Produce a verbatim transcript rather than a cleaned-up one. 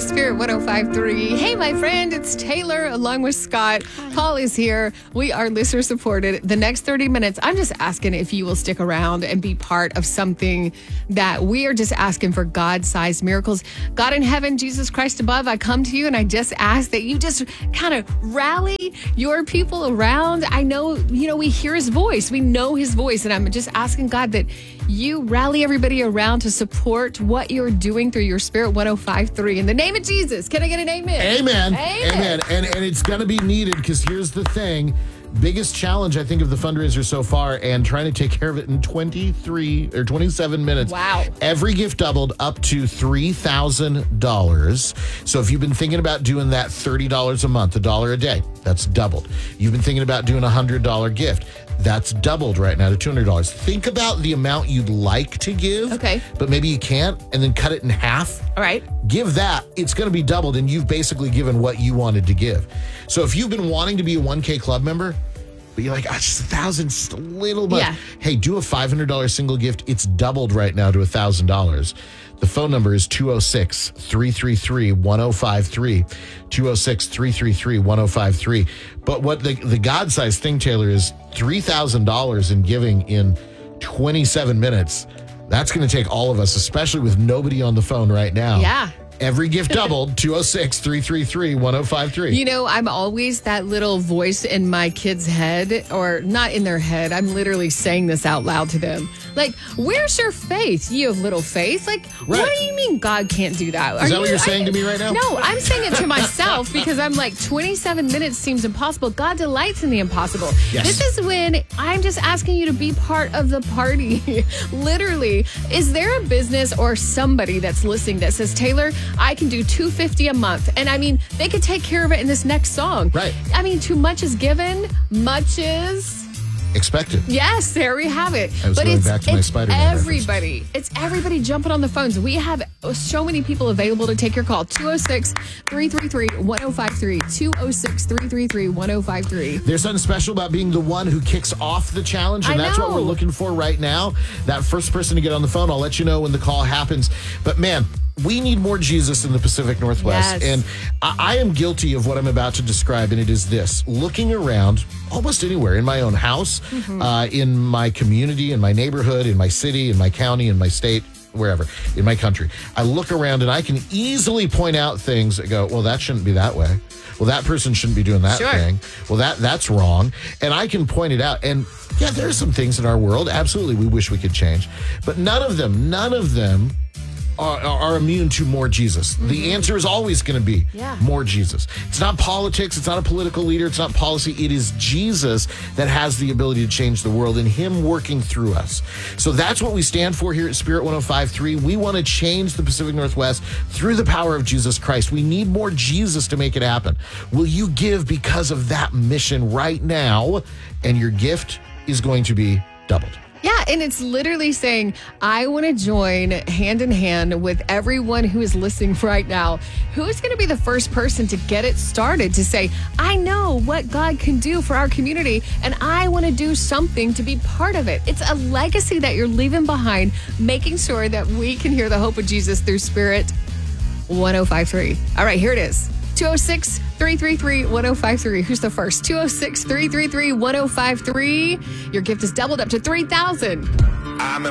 to Spirit one oh five point three. Hey, my friend, it's Taylor along with Scott. Hi. Paul is here. We are listener supported. The next thirty minutes, I'm just asking if you will stick around and be part of something that we are just asking for God-sized miracles. God in heaven, Jesus Christ above, I come to you and I just ask that you just kind of rally your people around. I know, you know, we hear his voice. We know his voice. And I'm just asking God that you rally everybody around to support what you're doing through your Spirit one oh five point three. In the name of Jesus, can I get an amen? Amen. Amen. Amen. And, and it's going to be needed because here's the thing. Biggest challenge, I think, of the fundraiser so far and trying to take care of it in twenty-three or twenty-seven minutes. Wow. Every gift doubled up to three thousand dollars. So if you've been thinking about doing that thirty dollars a month, a dollar a day, that's doubled. You've been thinking about doing a one hundred dollars gift. That's doubled right now to two hundred dollars. Think about the amount you'd like to give, okay, but maybe you can't, and then cut it in half. All right. Give that. It's going to be doubled, and you've basically given what you wanted to give. So if you've been wanting to be a one K club member, but you're like, oh, just a thousand, just a little much. Yeah. Hey, do a five hundred dollars single gift. It's doubled right now to one thousand dollars. The phone number is two oh six, three three three, one oh five three, two oh six, three three three, one oh five three. But what the, the God-sized thing, Taylor, is three thousand dollars in giving in twenty-seven minutes. That's going to take all of us, especially with nobody on the phone right now. Yeah. Every gift doubled, two oh six, three three three, one oh five three. You know, I'm always that little voice in my kid's head, or not in their head. I'm literally saying this out loud to them. Like, where's your faith? You have little faith. Like, right. What do you mean God can't do that? Is Are that you, what you're saying I, to me right now? No, I'm saying it to myself because I'm like, twenty-seven minutes seems impossible. God delights in the impossible. Yes. This is when I'm just asking you to be part of the party. Literally. Is there a business or somebody that's listening that says, Taylor, I can do two hundred fifty dollars a month? And I mean, they could take care of it in this next song. Right. I mean, too much is given, much is expected. Yes, there we have it. I was but going it's, back to my it's Spider-Man everybody. reference. It's everybody jumping on the phones. We have so many people available to take your call. two oh six, three three three, one oh five three. two oh six, three three three, one oh five three. There's something special about being the one who kicks off the challenge, and I that's know. what we're looking for right now. That first person to get on the phone, I'll let you know when the call happens. But man, we need more Jesus in the Pacific Northwest. Yes. And I, I am guilty of what I'm about to describe, and it is this. Looking around almost anywhere, in my own house, mm-hmm. uh, in my community, in my neighborhood, in my city, in my county, in my state, wherever, in my country. I look around and I can easily point out things that go, well, that shouldn't be that way. Well, that person shouldn't be doing that sure. thing. Well, that that's wrong. And I can point it out. And yeah, there are some things in our world, absolutely, we wish we could change. But none of them, none of them Are, are immune to more Jesus. Mm-hmm. The answer is always going to be yeah. more Jesus. It's not politics. It's not a political leader. It's not policy. It is Jesus that has the ability to change the world and him working through us. So that's what we stand for here at Spirit one oh five point three. We want to change the Pacific Northwest through the power of Jesus Christ. We need more Jesus to make it happen. Will you give because of that mission right now? And your gift is going to be doubled. Yeah, and it's literally saying, I want to join hand in hand with everyone who is listening right now. Who's going to be the first person to get it started to say, I know what God can do for our community, and I want to do something to be part of it. It's a legacy that you're leaving behind, making sure that we can hear the hope of Jesus through Spirit one oh five point three. All right, here it is. two oh six, three three three, one oh five three. Who's the first? two oh six, three three three, one oh five three. Your gift is doubled up to three thousand dollars.